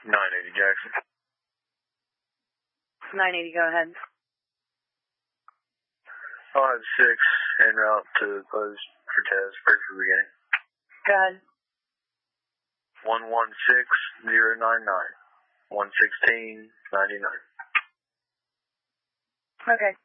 980 Jackson. 980, go ahead. 5-6 en route to post for test. First for beginning. Go ahead. 116099. 11699. Okay.